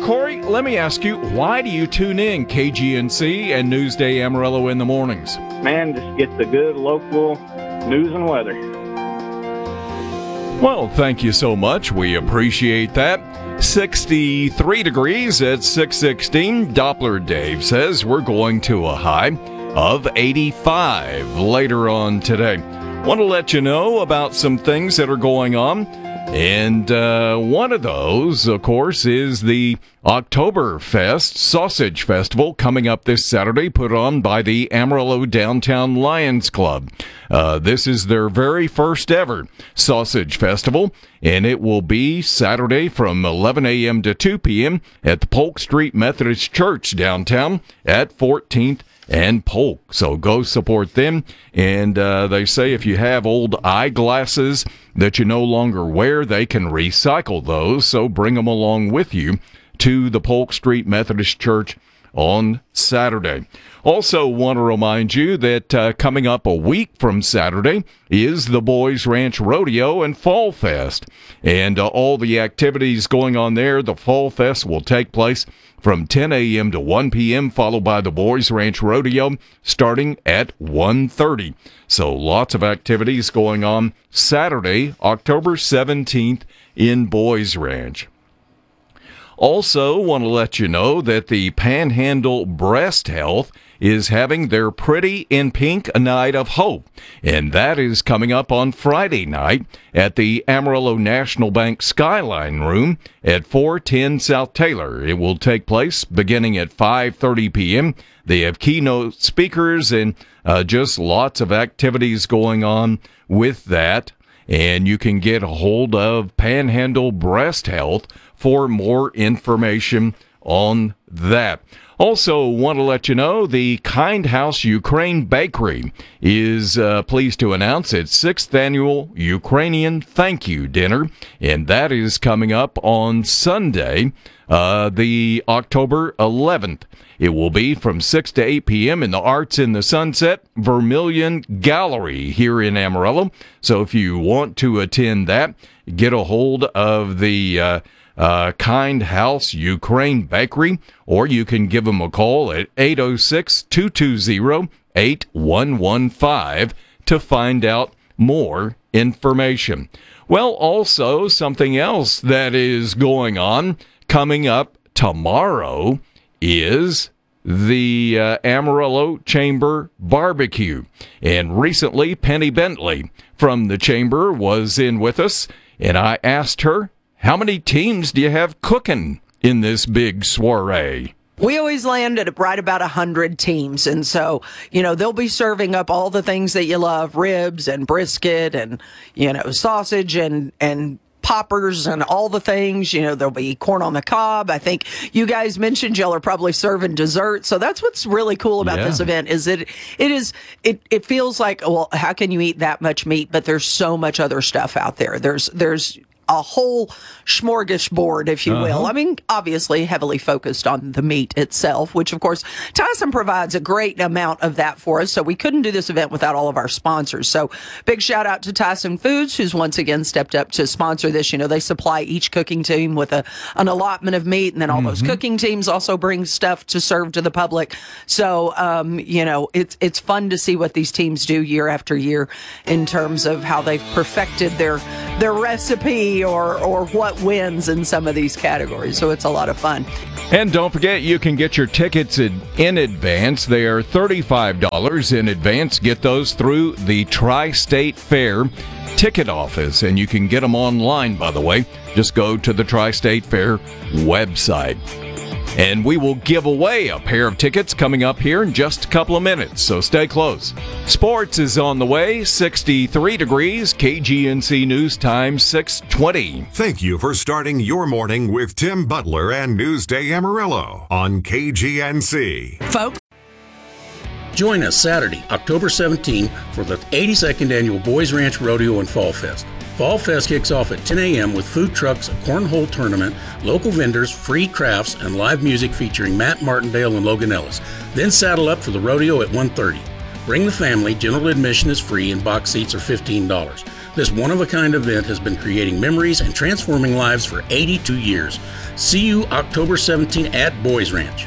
Corey, let me ask you, why do you tune in KGNC and Newsday Amarillo in the mornings? Man, just get the good local news and weather. Well, thank you so much. We appreciate that. 63 degrees at 6:16. Doppler Dave says we're going to a high of 85 later on today. Want to let you know about some things that are going on. And one of those, of course, is the Oktoberfest Sausage Festival coming up this Saturday, put on by the Amarillo Downtown Lions Club. This is their very first ever Sausage Festival, and it will be Saturday from 11 a.m. to 2 p.m. at the Polk Street Methodist Church downtown at 14th and Polk. So go support them. And they say if you have old eyeglasses that you no longer wear, they can recycle those. So bring them along with you to the Polk Street Methodist Church on Saturday. Also want to remind you that coming up a week from Saturday is the Boys Ranch Rodeo and Fall Fest. And all the activities going on there, the Fall Fest will take place from 10 a.m. to 1 p.m., followed by the Boys Ranch Rodeo starting at 1:30. So lots of activities going on Saturday, October 17th in Boys Ranch. Also, want to let you know that the Panhandle Breast Health is having their Pretty in Pink Night of Hope, and that is coming up on Friday night at the Amarillo National Bank Skyline Room at 410 South Taylor. It will take place beginning at 5:30 p.m. They have keynote speakers and just lots of activities going on with that. And you can get a hold of Panhandle Breast Health for more information on that. Also, want to let you know the Kind House Ukraine Bakery is pleased to announce its 6th annual Ukrainian Thank You Dinner, and that is coming up on Sunday, the October 11th. It will be from 6 to 8 p.m. in the Arts in the Sunset Vermilion Gallery here in Amarillo. So if you want to attend that, get a hold of the Kind House Ukraine Bakery, or you can give them a call at 806-220-8115 to find out more information. Well, also something else that is going on coming up tomorrow is the Amarillo Chamber Barbecue. And recently, Penny Bentley from the Chamber was in with us, and I asked her, how many teams do you have cooking in this big soiree? We always land at right about 100 teams. And so, they'll be serving up all the things that you love, ribs and brisket and, sausage and poppers and all the things. There'll be corn on the cob. I think you guys mentioned y'all are probably serving dessert. So that's what's really cool about this event is it feels like, well, how can you eat that much meat? But there's so much other stuff out there. There's a whole smorgasbord, if you will. I mean, obviously heavily focused on the meat itself, which of course Tyson provides a great amount of that for us. So we couldn't do this event without all of our sponsors. So big shout out to Tyson Foods, who's once again stepped up to sponsor this. They supply each cooking team with an allotment of meat, and then all those cooking teams also bring stuff to serve to the public. So, it's fun to see what these teams do year after year in terms of how they've perfected their recipe or what wins in some of these categories. So it's a lot of fun. And don't forget, you can get your tickets in advance. They are $35 in advance. Get those through the Tri-State Fair ticket office, and you can get them online, by the way. Just go to the Tri-State Fair website. And we will give away a pair of tickets coming up here in just a couple of minutes, so stay close. Sports is on the way, 63 degrees, KGNC News Time, 6:20. Thank you for starting your morning with Tim Butler and Newsday Amarillo on KGNC. Folks, join us Saturday, October 17 for the 82nd Annual Boys Ranch Rodeo and Fall Fest. Fall Fest kicks off at 10 a.m. with food trucks, a cornhole tournament, local vendors, free crafts, and live music featuring Matt Martindale and Logan Ellis. Then saddle up for the rodeo at 1:30. Bring the family, general admission is free, and box seats are $15. This one-of-a-kind event has been creating memories and transforming lives for 82 years. See you October 17 at Boys Ranch.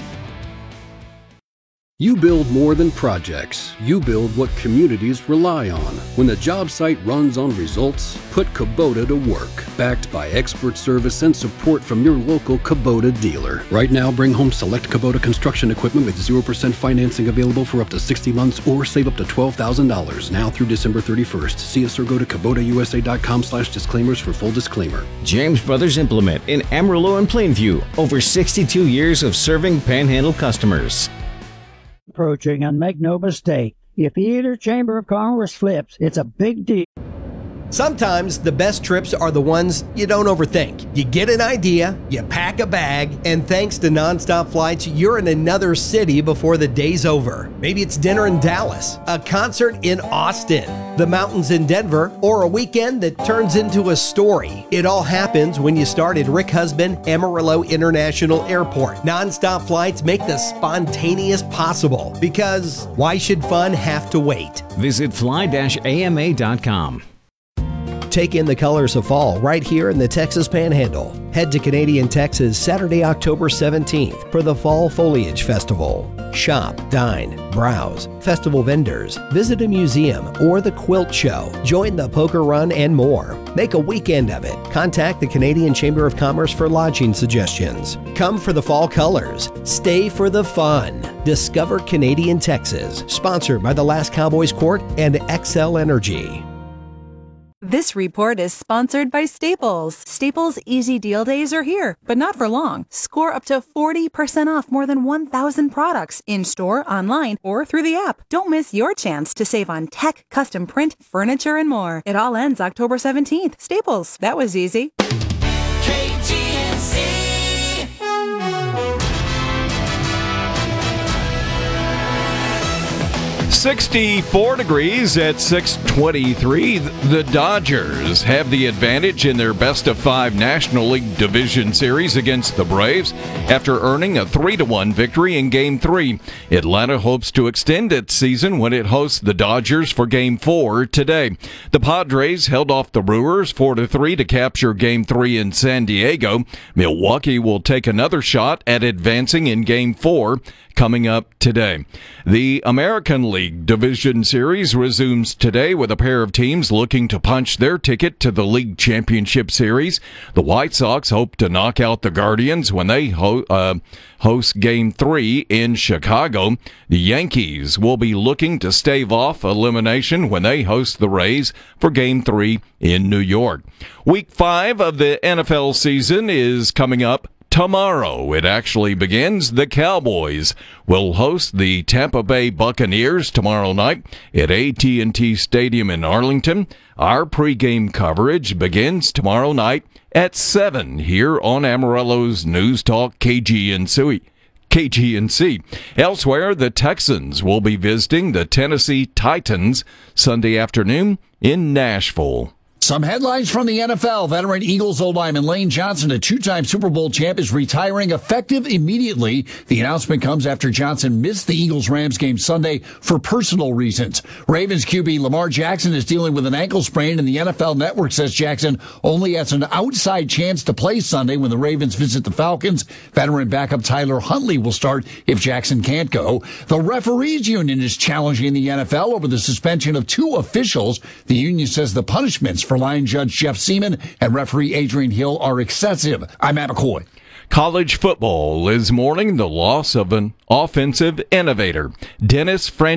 You build more than projects. You build what communities rely on. When the job site runs on results, put Kubota to work. Backed by expert service and support from your local Kubota dealer. Right now, bring home select Kubota construction equipment with 0% financing available for up to 60 months or save up to $12,000 now through December 31st. See us or go to KubotaUSA.com/disclaimers for full disclaimer. James Brothers Implement in Amarillo and Plainview. Over 62 years of serving Panhandle customers. Approaching, and make no mistake, if either Chamber of Commerce flips, it's a big deal. Sometimes the best trips are the ones you don't overthink. You get an idea, you pack a bag, and thanks to Nonstop Flights, you're in another city before the day's over. Maybe it's dinner in Dallas, a concert in Austin, the mountains in Denver, or a weekend that turns into a story. It all happens when you start at Rick Husband Amarillo International Airport. Nonstop Flights make the spontaneous possible, because why should fun have to wait? Visit fly-ama.com. Take in the colors of fall right here in the Texas Panhandle. Head to Canadian Texas Saturday, October 17th for the Fall Foliage Festival. Shop, dine, browse, festival vendors, visit a museum or the quilt show, join the poker run, and more. Make a weekend of it. Contact the Canadian Chamber of Commerce for lodging suggestions. Come for the fall colors. Stay for the fun. Discover Canadian Texas. Sponsored by the Last Cowboys Court and XL Energy. This report is sponsored by Staples. Staples Easy Deal Days are here, but not for long. Score up to 40% off more than 1,000 products in-store, online, or through the app. Don't miss your chance to save on tech, custom print, furniture, and more. It all ends October 17th. Staples. That was easy. KGNC. 64 degrees at 6:23. The Dodgers have the advantage in their best-of-5 National League Division Series against the Braves after earning a 3-1 victory in Game 3. Atlanta hopes to extend its season when it hosts the Dodgers for Game 4 today. The Padres held off the Brewers 4-3 to capture Game 3 in San Diego. Milwaukee will take another shot at advancing in Game 4 coming up today. The American League Division Series resumes today with a pair of teams looking to punch their ticket to the League Championship Series. The White Sox hope to knock out the Guardians when they host Game 3 in Chicago. The Yankees will be looking to stave off elimination when they host the Rays for Game 3 in New York. Week 5 of the NFL season is coming up tomorrow. It actually begins. The Cowboys will host the Tampa Bay Buccaneers tomorrow night at AT&T Stadium in Arlington. Our pregame coverage begins tomorrow night at 7 here on Amarillo's News Talk KGNC. Elsewhere, the Texans will be visiting the Tennessee Titans Sunday afternoon in Nashville. Some headlines from the NFL. Veteran Eagles O-lineman Lane Johnson, a two-time Super Bowl champ, is retiring effective immediately. The announcement comes after Johnson missed the Eagles-Rams game Sunday for personal reasons. Ravens QB Lamar Jackson is dealing with an ankle sprain, and the NFL Network says Jackson only has an outside chance to play Sunday when the Ravens visit the Falcons. Veteran backup Tyler Huntley will start if Jackson can't go. The Referees Union is challenging the NFL over the suspension of 2 officials. The union says the punishments for line judge Jeff Seaman and referee Adrian Hill are excessive. I'm Matt McCoy. College football is mourning the loss of an offensive innovator. Dennis